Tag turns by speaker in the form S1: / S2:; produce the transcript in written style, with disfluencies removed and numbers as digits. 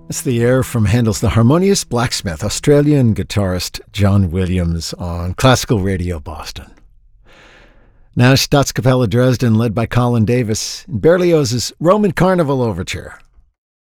S1: It's the air from Handel's The Harmonious Blacksmith, Australian guitarist John Williams on Classical Radio Boston. Now Staatskapelle Dresden, led by Colin Davis, in Berlioz's Roman Carnival Overture.